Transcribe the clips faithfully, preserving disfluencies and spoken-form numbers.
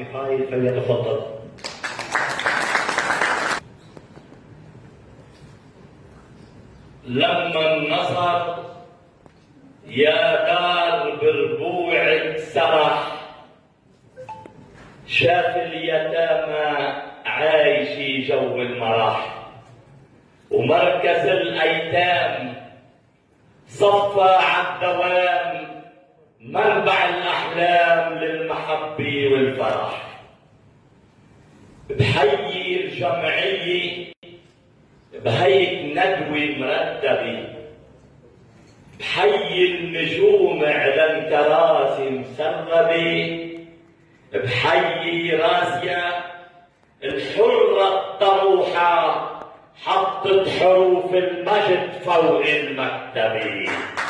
القائل فليتفضل. لما النصر يا دار بربوعك سرح، شاف اليتامى عايشي جو المرح، ومركز الايتام صفى عالدوام منبع الاحلام للمحبه والفرح. بحيي الجمعيه بهيك ندوه مرتبه، بحيي النجوم على الكراسي مسربه، بحيي راسيا الحرة الطموحة حطت حروف المجد فوق المكتبة.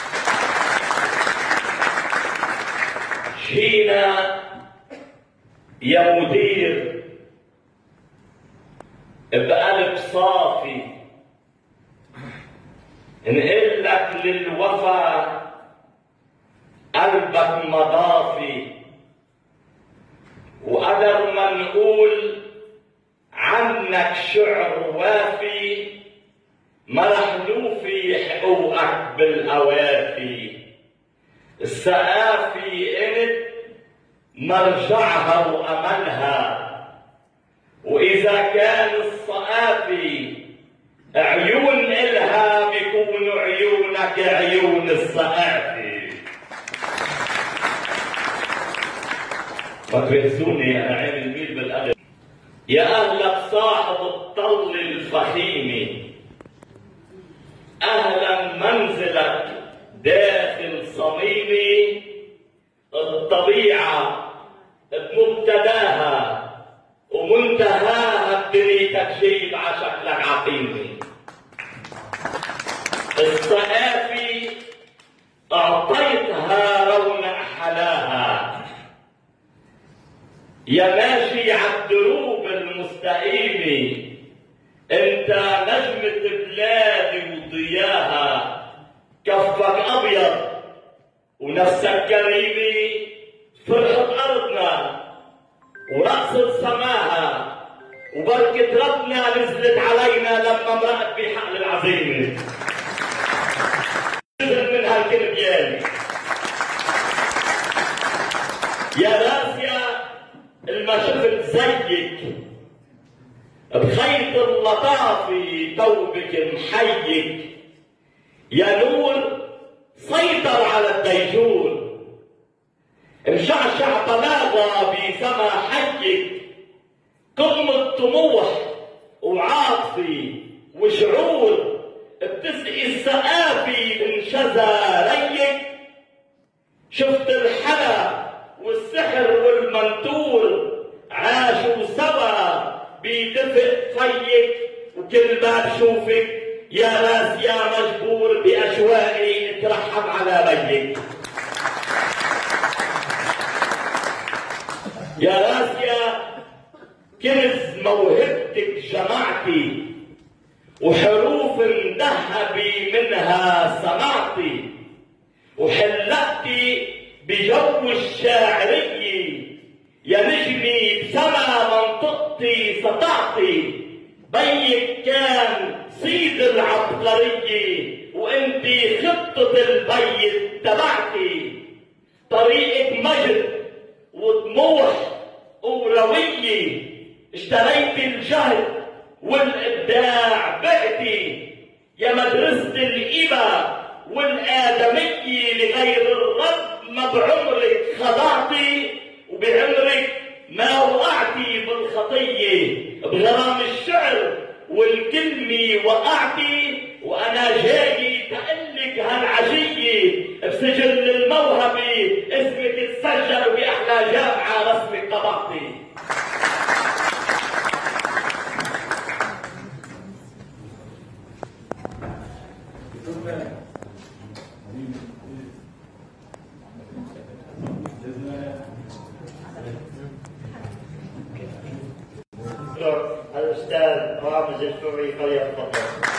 جينا يا مدير بقلب صافي نقول لك للوفا قلبك مضافي، وقدر ما نقول عنك شعر وافي، ما رح نوفي حقوقك بالاوافي. السقافي انت مرجعها واملها، واذا كان الصقافي عيون الها بيكونوا عيونك عيون الصقافي. ما تركزوني انا عين الميل بالقلب. يا اهلك صاحب الطل الفخيمه، اهلا منزلك داخل صميمي، الطبيعه بمبتداها ومنتهاها بدنيتك جيب عشكلك عقيمه. الصقافي اعطيتها رونق حلاها، يا ماشي عالدروب المستقيمه، انت نجمة بلادي وضياها، كفك ابيض ونفسك كريمه، فرحة ارضنا ورقصة سماها، وبركة ربنا نزلت علينا لما مرقت بحقل العزيمه. نزل من هالكنبيان يا راسيا الما شفت زيك، بخيط اللطافي توبك محيك، يا نور سيطر على الديجور، مشعشع طلاقة بسما حيك، قمة طموح وعاطفي وشعور، بتسقي السقافي من شذا ريك. شفت الحلا والسحر والمنتور عاشوا سوا بدفء فيك، وكل ما بشوفك يا راس يا مجبور باشواقي اترحم على بيك. يا راسيا كنز موهبتك جمعتي، وحروف مذهبي منها صنعتي، وحلقتي بجو الشاعرية، يا نجمي بسما منطقتي سطعتي. بيك كان صيد العبقرية، وانتي خطة البيت تبعتي. طريقك مجد وطموح وروية، اشتريت الجهد والابداع بعتي. يا مدرسة الإبا والآدمية لغير الرب، ما بعمرك خضعتي وبعمرك ما وقعتي بالخطية. بغرام الشعر والكلمة وقعتي، وأنا جاي تقلك هالعشية بسجل الموهبة، اسمك تسجل بأحلى جامعة رسمك طبعتي. الأستاذ رامز الفوري فليتفضل.